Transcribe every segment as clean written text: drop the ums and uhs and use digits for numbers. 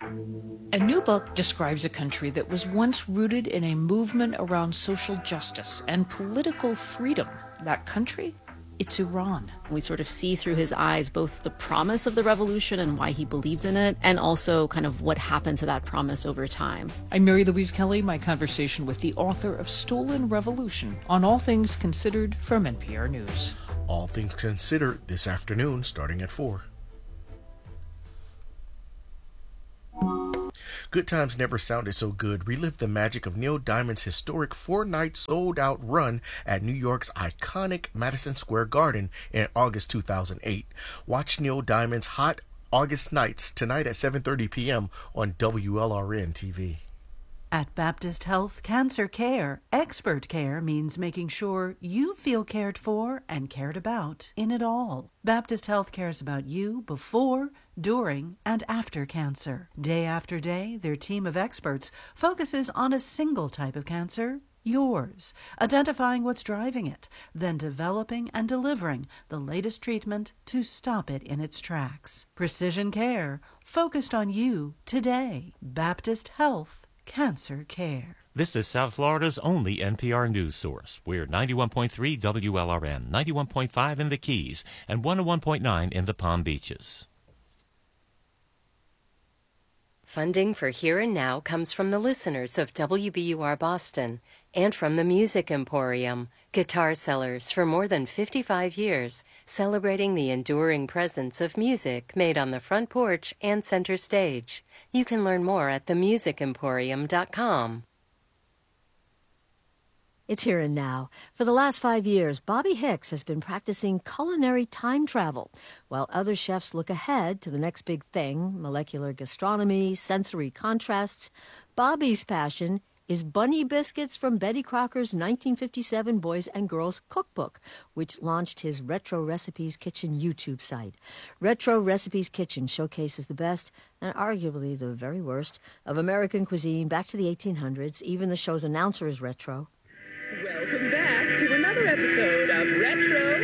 A new book describes a country that was once rooted in a movement around social justice and political freedom. That country? It's Iran. We sort of see through his eyes both the promise of the revolution and why he believed in it, and also kind of what happened to that promise over time. I'm Mary Louise Kelly, my conversation with the author of Stolen Revolution on All Things Considered from NPR News. All Things Considered this afternoon starting at 4. Good times never sounded so good. Relive the magic of Neil Diamond's historic 4-night sold-out run at New York's iconic Madison Square Garden in August 2008. Watch Neil Diamond's Hot August Nights tonight at 7:30 p.m. on WLRN TV. At Baptist Health Cancer Care, expert care means making sure you feel cared for and cared about in it all. Baptist Health cares about you before, during, and after cancer. Day after day, their team of experts focuses on a single type of cancer, yours, identifying what's driving it, then developing and delivering the latest treatment to stop it in its tracks. Precision care, focused on you today. Baptist Health Cancer Care. This is South Florida's only NPR news source. We're 91.3 WLRN, 91.5 in the Keys, and 101.9 in the Palm Beaches. Funding for Here and Now comes from the listeners of WBUR Boston and from the Music Emporium, guitar sellers for more than 55 years, celebrating the enduring presence of music made on the front porch and center stage. You can learn more at themusicemporium.com. It's Here and Now. For the last 5 years, Bobby Hicks has been practicing culinary time travel, while other chefs look ahead to the next big thing, molecular gastronomy, sensory contrasts. Bobby's passion is bunny biscuits from Betty Crocker's 1957 Boys and Girls Cookbook, which launched his Retro Recipes Kitchen YouTube site. Retro Recipes Kitchen showcases the best, and arguably the very worst, of American cuisine back to the 1800s. Even the show's announcer is retro. Welcome back to another episode of Retro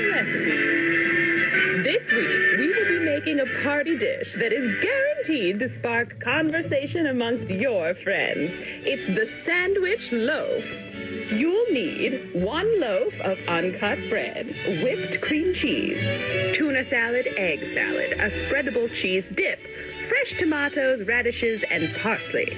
Recipes. This week, we will be making a party dish that is guaranteed to spark conversation amongst your friends. It's the sandwich loaf. You'll need 1 loaf of uncut bread, whipped cream cheese, tuna salad, egg salad, a spreadable cheese dip, fresh tomatoes, radishes, and parsley.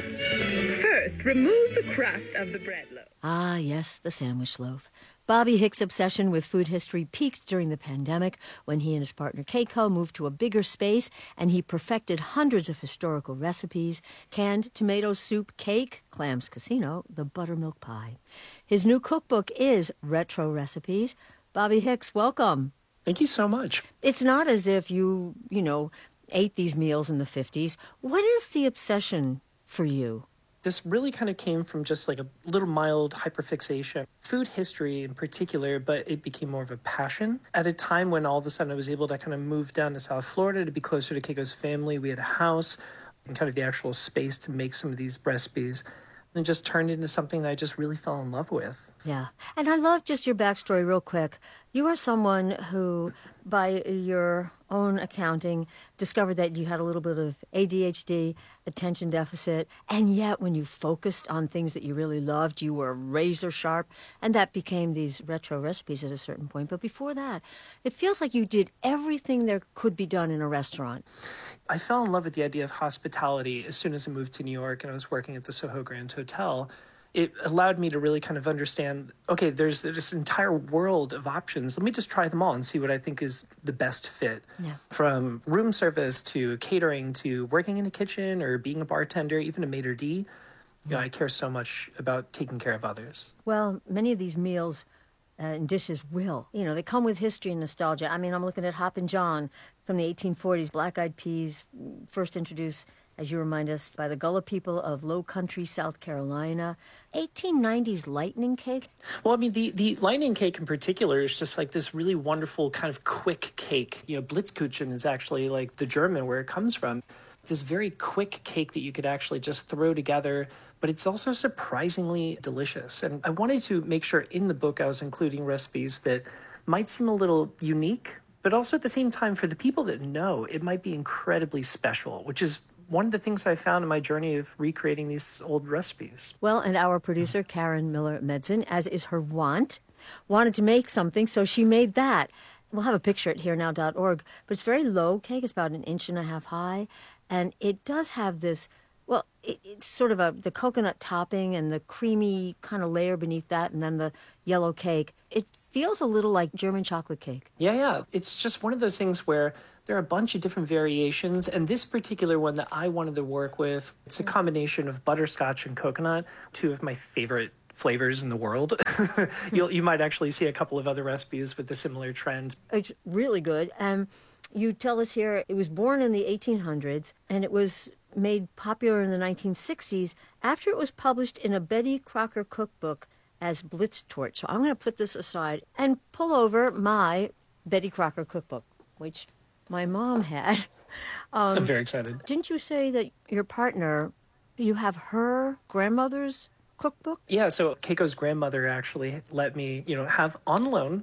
First, remove the crust of the bread loaf. Ah, yes, the sandwich loaf. Bobby Hicks' obsession with food history peaked during the pandemic when he and his partner Keiko moved to a bigger space and he perfected hundreds of historical recipes: canned tomato soup cake, clams casino, the buttermilk pie. His new cookbook is Retro Recipes. Bobby Hicks, welcome. Thank you so much. It's not as if you ate these meals in the 50s. What is the obsession for you? This really kind of came from just like a little mild hyperfixation. Food history in particular, but it became more of a passion. At a time when all of a sudden I was able to kind of move down to South Florida to be closer to Keiko's family. We had a house and kind of the actual space to make some of these recipes. And it just turned into something that I just really fell in love with. Yeah. And I love just your backstory real quick. You are someone who, by your own accounting, discovered that you had a little bit of ADHD, attention deficit, and yet when you focused on things that you really loved, you were razor sharp, and that became these retro recipes at a certain point. But before that, it feels like you did everything there could be done in a restaurant. I fell in love with the idea of hospitality as soon as I moved to New York and I was working at the Soho Grand Hotel. It allowed me to really kind of understand, okay, there's this entire world of options. Let me just try them all and see what I think is the best fit. Yeah. From room service to catering to working in a kitchen or being a bartender, even a maitre d'. I care so much about taking care of others. Well, many of these meals and dishes will. They come with history and nostalgia. I mean, I'm looking at Hoppin' John from the 1840s, black-eyed peas, first introduced, as you remind us, by the Gullah people of Low Country, South Carolina. 1890s lightning cake? Well, I mean, the lightning cake in particular is just like this really wonderful kind of quick cake. Blitzkuchen is actually like the German where it comes from. This very quick cake that you could actually just throw together, but it's also surprisingly delicious. And I wanted to make sure in the book I was including recipes that might seem a little unique, but also at the same time, for the people that know, it might be incredibly special, which is one of the things I found in my journey of recreating these old recipes. Well, and our producer, Karen Miller-Medson, as is her wont, wanted to make something, so she made that. We'll have a picture at herenow.org, but it's very low cake. It's about 1.5 inches high, and it does have this, well, it's sort of the coconut topping and the creamy kind of layer beneath that, and then the yellow cake. It feels a little like German chocolate cake. Yeah. It's just one of those things where there are a bunch of different variations, and this particular one that I wanted to work with, it's a combination of butterscotch and coconut, two of my favorite flavors in the world. You might actually see a couple of other recipes with a similar trend. It's really good. You tell us here it was born in the 1800s, and it was made popular in the 1960s after it was published in a Betty Crocker cookbook as Blitztorch. So I'm going to put this aside and pull over my Betty Crocker cookbook, which my mom had. I'm very excited. Didn't you say that your partner, you have her grandmother's cookbook? Yeah, so Keiko's grandmother actually let me, have on loan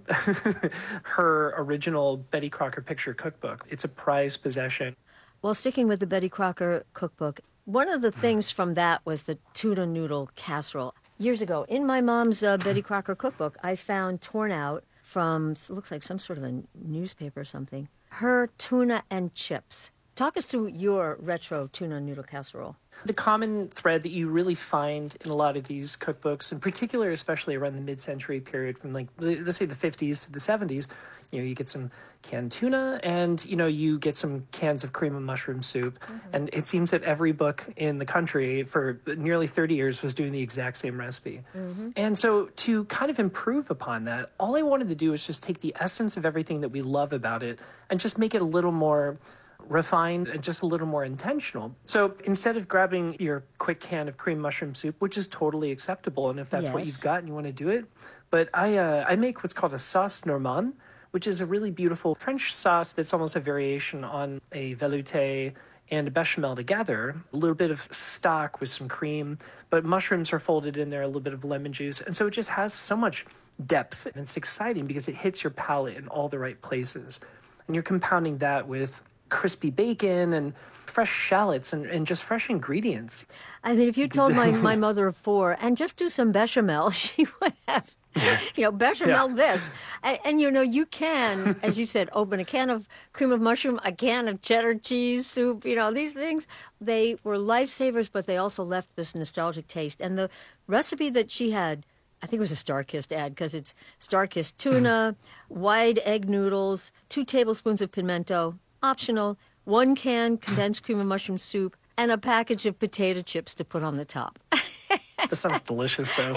her original Betty Crocker picture cookbook. It's a prized possession. Well, sticking with the Betty Crocker cookbook, one of the things from that was the tuna noodle casserole. Years ago, in my mom's Betty Crocker cookbook, I found torn out from, it looks like some sort of a newspaper or something, her tuna and chips. Talk us through your retro tuna noodle casserole. The common thread that you really find in a lot of these cookbooks, in particular, especially around the mid-century period from let's say the 50s to the 70s, you get some canned tuna and, you get some cans of cream of mushroom soup. Mm-hmm. And it seems that every book in the country for nearly 30 years was doing the exact same recipe. Mm-hmm. And so to kind of improve upon that, all I wanted to do was just take the essence of everything that we love about it and just make it a little more refined and just a little more intentional. So instead of grabbing your quick can of cream mushroom soup, which is totally acceptable, and if that's what you've got and you want to do it, but I make what's called a sauce normande, which is a really beautiful French sauce that's almost a variation on a velouté and a bechamel together. A little bit of stock with some cream, but mushrooms are folded in there, a little bit of lemon juice, and so it just has so much depth, and it's exciting because it hits your palate in all the right places. And you're compounding that with crispy bacon and fresh shallots and just fresh ingredients. I mean, if you told my mother of 4, and just do some bechamel, she would have, bechamel this. And you can, as you said, open a can of cream of mushroom, a can of cheddar cheese soup, these things. They were lifesavers, but they also left this nostalgic taste. And the recipe that she had, I think it was a Starkist ad, because it's Starkist tuna, wide egg noodles, 2 tablespoons of pimento, optional, 1 can condensed cream of mushroom soup, and a package of potato chips to put on the top. That sounds delicious, though.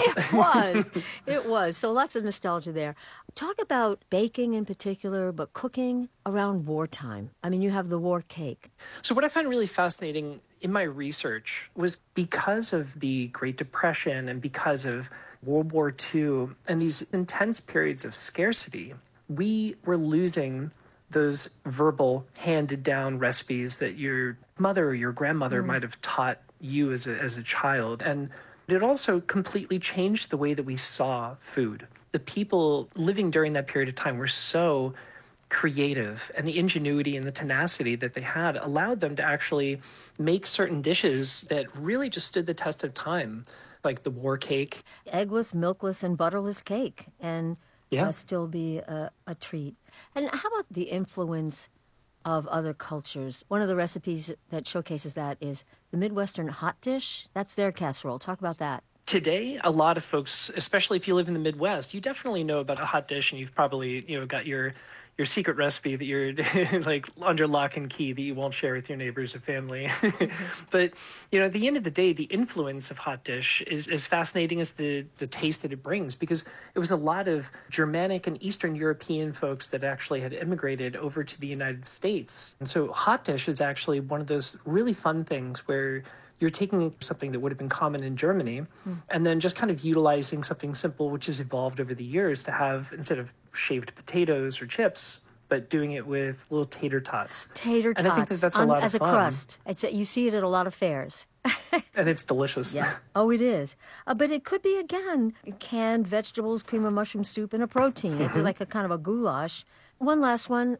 It was. So lots of nostalgia there. Talk about baking in particular, but cooking around wartime. I mean, you have the war cake. So what I found really fascinating in my research was because of the Great Depression and because of World War II and these intense periods of scarcity, we were losing those verbal handed down recipes that your mother or your grandmother might have taught you as a child. And it also completely changed the way that we saw food. The people living during that period of time were so creative, and the ingenuity and the tenacity that they had allowed them to actually make certain dishes that really just stood the test of time, like the war cake. Eggless, milkless, and butterless cake. And still be a treat. And how about the influence of other cultures? One of the recipes that showcases that is the Midwestern hot dish. That's their casserole. Talk about that. Today, a lot of folks, especially if you live in the Midwest, you definitely know about a hot dish, and you've probably got your secret recipe that you're like under lock and key that you won't share with your neighbors or family. But at the end of the day, the influence of hot dish is as fascinating as the taste that it brings, because it was a lot of Germanic and Eastern European folks that actually had immigrated over to the United States. And so hot dish is actually one of those really fun things where you're taking something that would have been common in Germany and then just kind of utilizing something simple, which has evolved over the years to have, instead of shaved potatoes or chips, but doing it with little tater tots. Tater tots. And I think that's a lot of fun. As a crust. You see it at a lot of fairs. And it's delicious. Yeah. Oh, it is. But it could be, again, canned vegetables, cream of mushroom soup, and a protein. It's like a kind of a goulash. One last one.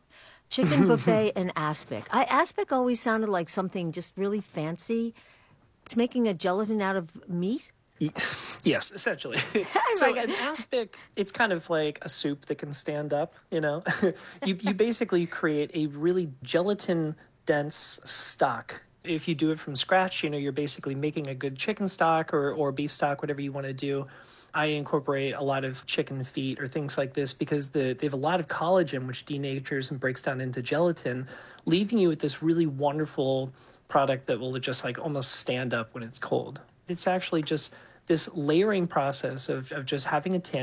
Chicken buffet in aspic. Aspic always sounded like something just really fancy. It's making a gelatin out of meat? Yes, essentially. So an aspic, it's kind of like a soup that can stand up, you know? You basically create a really gelatin-dense stock. If you do it from scratch, you know, you're basically making a good chicken stock or beef stock, whatever you want to do. I incorporate a lot of chicken feet or things like this because they have a lot of collagen, which denatures and breaks down into gelatin, leaving you with this really wonderful product that will just like almost stand up when it's cold. It's actually just this layering process of just having a tin